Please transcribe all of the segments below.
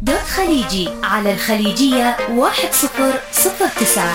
دوت خليجي على الخليجية 1009.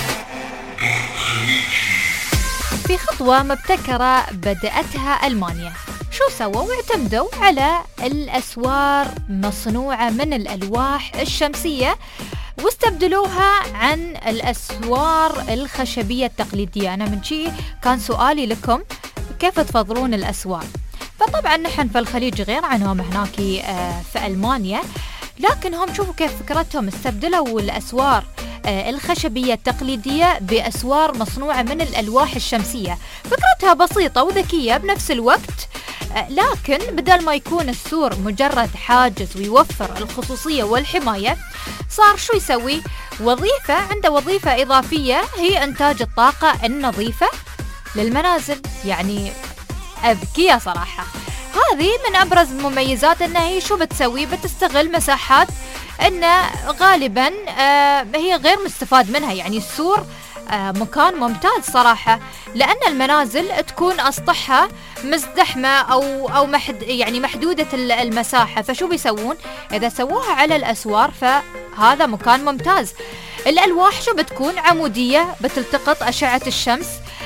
في خطوة مبتكرة بدأتها ألمانيا، شو سووا؟ اعتمدوا على الأسوار مصنوعة من الألواح الشمسية واستبدلوها عن الأسوار الخشبية التقليدية. أنا من شي كان سؤالي لكم، كيف تفضلون الأسوار؟ فطبعا نحن في الخليج غير عنهم هناك في ألمانيا، لكن هم شوفوا كيف فكرتهم، استبدلوا الأسوار الخشبية التقليدية بأسوار مصنوعة من الألواح الشمسية. فكرتها بسيطة وذكية بنفس الوقت، لكن بدل ما يكون السور مجرد حاجز ويوفر الخصوصية والحماية، صار شو يسوي؟ عنده وظيفة إضافية، هي إنتاج الطاقة النظيفة للمنازل. يعني أذكية صراحة. هذه من أبرز مميزات أنها هي شو بتسوي؟ بتستغل مساحات أن غالبا هي غير مستفاد منها. يعني السور مكان ممتاز صراحة، لأن المنازل تكون أسطحها مزدحمة أو يعني محدودة المساحة. فشو بيسوون؟ إذا سووها على الأسوار فهذا مكان ممتاز. الألواح شو بتكون؟ عمودية، بتلتقط أشعة الشمس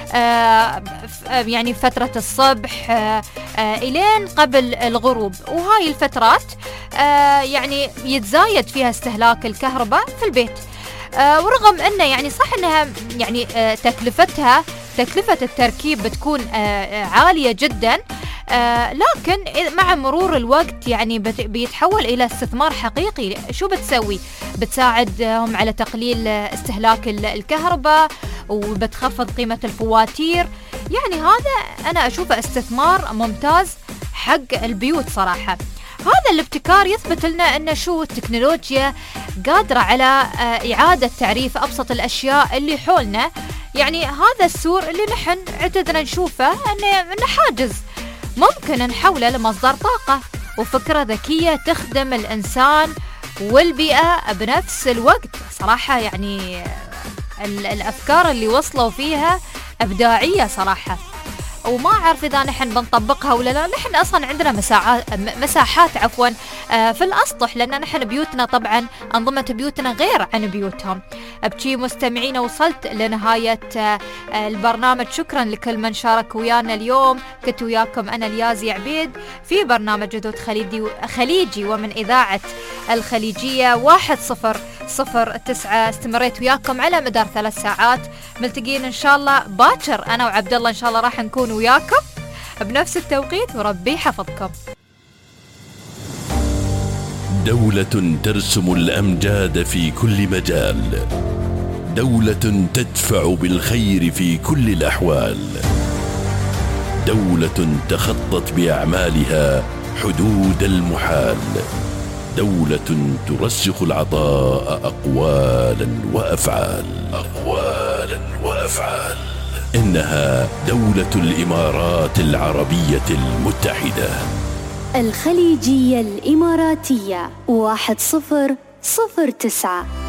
يعني فترة الصبح إلين قبل الغروب، وهاي الفترات يعني يتزايد فيها استهلاك الكهرباء في البيت. ورغم أنه يعني صح أنها يعني تكلفة التركيب بتكون عالية جدا، لكن مع مرور الوقت يعني بيتحول إلى استثمار حقيقي. شو بتسوي؟ بتساعدهم على تقليل استهلاك الكهرباء، وبتخفض قيمة الفواتير. يعني هذا أنا أشوفه استثمار ممتاز حق البيوت صراحة. هذا الابتكار يثبت لنا أن شو التكنولوجيا قادرة على إعادة تعريف أبسط الأشياء اللي حولنا. يعني هذا السور اللي نحن اعتدنا نشوفه أنه حاجز، ممكن نحوله لمصدر طاقة، وفكرة ذكية تخدم الإنسان والبيئة بنفس الوقت. صراحة يعني الأفكار اللي وصلوا فيها إبداعية صراحة، وما أعرف إذا نحن بنطبقها ولا لا. نحن أصلا عندنا مساحات في الأسطح، لأن نحن بيوتنا طبعا أنظمة بيوتنا غير عن بيوتهم. أبكي مستمعين، وصلت لنهاية البرنامج. شكرا لكل من شارك ويانا اليوم. كنت وياكم أنا اليازي عبيد في برنامج دوت خليجي ومن إذاعة الخليجية 1009. استمريت وياكم على مدار 3 ساعات. ملتقين إن شاء الله باكر، أنا وعبد الله إن شاء الله راح نكون وياكم بنفس التوقيت، وربي يحفظكم. دولة ترسم الأمجاد في كل مجال، دولة تدفع بالخير في كل الأحوال، دولة تخطت بأعمالها حدود المحال، دولة ترسخ العطاء أقوالا وأفعال. إنها دولة الإمارات العربية المتحدة. الخليجية الإماراتية 1009.